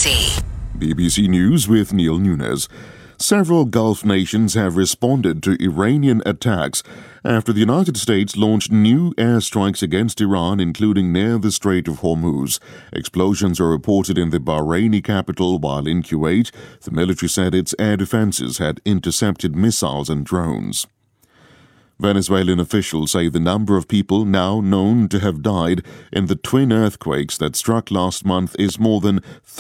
BBC News with Neil Nunes. Several Gulf nations have responded to Iranian attacks after the United States launched new airstrikes against Iran, including near the Strait of Hormuz. Explosions are reported in the Bahraini capital, while in Kuwait, the military said its air defenses had intercepted missiles and drones. Venezuelan officials say the number of people now known to have died in the twin earthquakes that struck last month is more than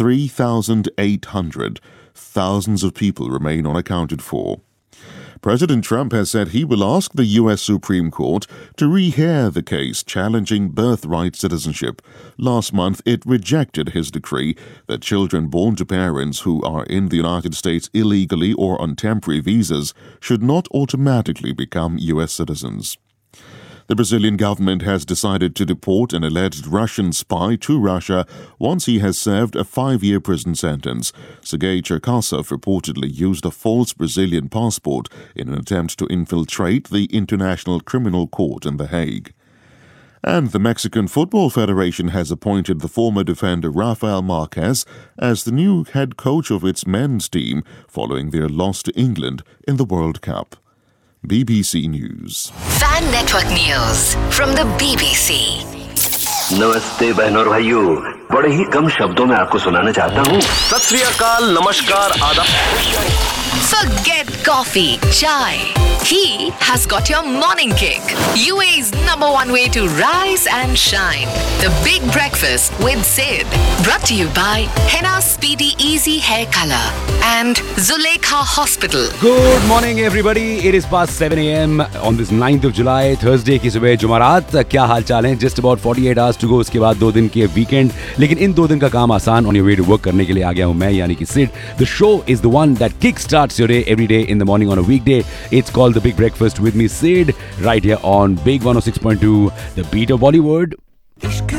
3,800. Thousands of people remain unaccounted for. President Trump has said he will ask the U.S. Supreme Court to rehear the case challenging birthright citizenship. Last month, it rejected his decree that children born to parents who are in the United States illegally or on temporary visas should not automatically become U.S. citizens. The Brazilian government has decided to deport an alleged Russian spy to Russia once he has served a 5-year prison sentence. Sergei Cherkasov reportedly used a false Brazilian passport in an attempt to infiltrate the International Criminal Court in The Hague. And the Mexican Football Federation has appointed the former defender Rafael Marquez as the new head coach of its men's team following their loss to England in the World Cup. BBC News. Fan Network News from the BBC. नमस्ते बहनों और भाइयों, बड़े ही कम शब्दों में आपको सुनाना चाहता हूँ। सत श्री अकाल, नमस्कार, आदाब। Forget coffee, chai. He has got your morning kick. UAE's #1 way to rise and shine. The Big Breakfast with Sid. Brought to you by Henna Speedy Easy Hair Color and Zulekha Hospital. Good morning everybody. It is past 7 a.m. on this 9th of July, Thursday की सुबह जुमारात. क्या हाल चाल है? Just about 48 hours to go. उसके बाद 2 दिन के weekend. लेकिन इन 2 दिन का काम आसान on your way to work करने के लिए आ गया हूँ मैं, यानी कि Sid. The show is the one that kickstarts your day every day in the morning on a weekday. It's called The Big Breakfast with me, Sid, right here on Big 106.2, The Beat of Bollywood.